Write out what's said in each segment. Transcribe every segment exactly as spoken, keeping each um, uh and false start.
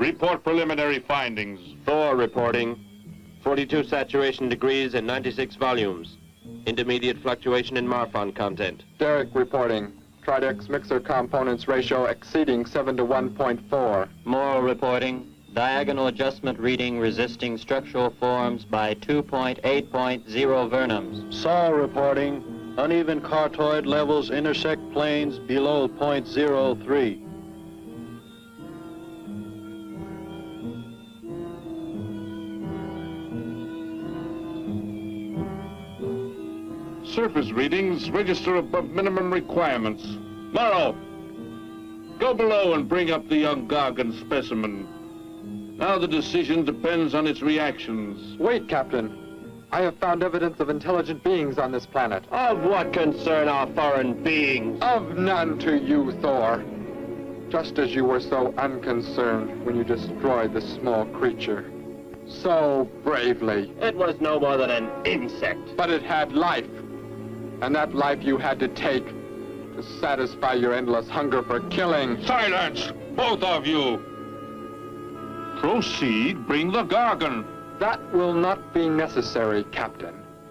Report preliminary findings. Thor reporting. forty-two saturation degrees and ninety-six volumes. Intermediate fluctuation in Marfan content. Derek reporting. Tridex mixer components ratio exceeding seven to one point four. Morrill reporting. Diagonal adjustment reading resisting structural forms by two point eight point zero vernums. Saul reporting. Uneven cartoid levels intersect planes below point zero three. Surface readings register above minimum requirements. Morrow, go below and bring up the young Gargan specimen. Now the decision depends on its reactions. Wait, Captain. I have found evidence of intelligent beings on this planet. Of what concern are foreign beings? Of none to you, Thor. Just as you were so unconcerned when you destroyed the small creature. So bravely. It was no more than an insect. But it had life. And that life you had to take to satisfy your endless hunger for killing. Silence, both of you! Proceed, bring the Gargan. That will not be necessary, Captain.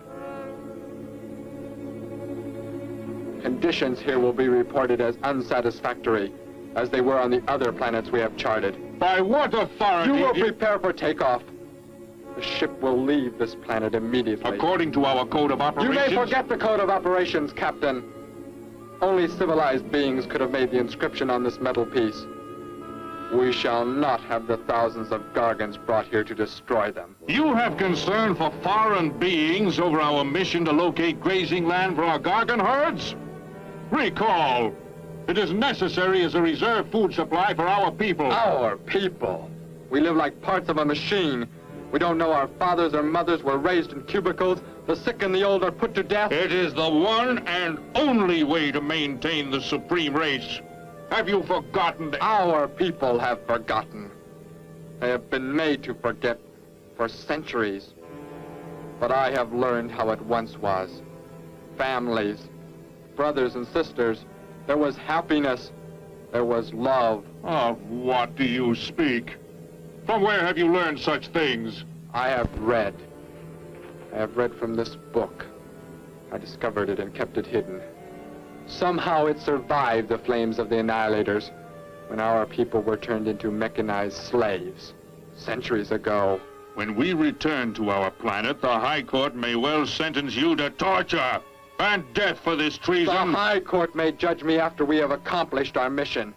Conditions here will be reported as unsatisfactory, as they were on the other planets we have charted. By what authority? You will prepare for takeoff. The ship will leave this planet immediately. According to our code of operations? You may forget the code of operations, Captain. Only civilized beings could have made the inscription on this metal piece. We shall not have the thousands of Gargans brought here to destroy them. You have concern for foreign beings over our mission to locate grazing land for our Gargan herds? Recall, it is necessary as a reserve food supply for our people. Our people? We live like parts of a machine. We don't know our fathers or mothers were raised in cubicles. The sick and the old are put to death. It is the one and only way to maintain the supreme race. Have you forgotten that? Our people have forgotten. They have been made to forget for centuries. But I have learned how it once was. Families, brothers and sisters. There was happiness. There was love. Of what do you speak? From where have you learned such things? I have read. I have read from this book. I discovered it and kept it hidden. Somehow it survived the flames of the Annihilators when our people were turned into mechanized slaves centuries ago. When we return to our planet, the High Court may well sentence you to torture and death for this treason. The High Court may judge me after we have accomplished our mission.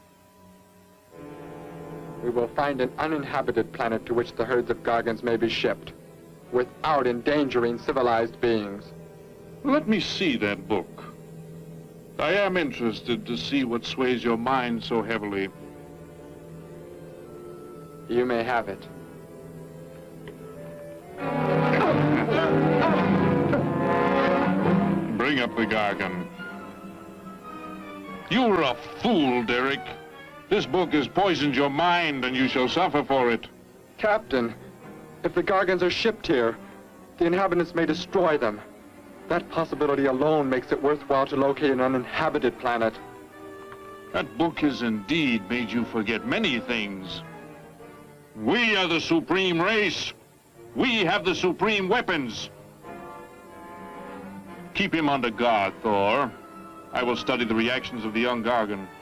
We will find an uninhabited planet to which the herds of Gargans may be shipped, without endangering civilized beings. Let me see that book. I am interested to see what sways your mind so heavily. You may have it. Bring up the Gargan. You're a fool, Derek. This book has poisoned your mind, and you shall suffer for it. Captain, if the Gargans are shipped here, the inhabitants may destroy them. That possibility alone makes it worthwhile to locate an uninhabited planet. That book has indeed made you forget many things. We are the supreme race. We have the supreme weapons. Keep him under guard, Thor. I will study the reactions of the young Gargan.